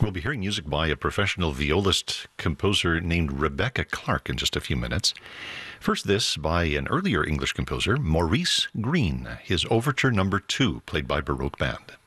We'll be hearing music by a professional violist composer named Rebecca Clark in just a few minutes. First, this by an earlier English composer, Maurice Greene, his Overture No. 2, played by Baroque Band.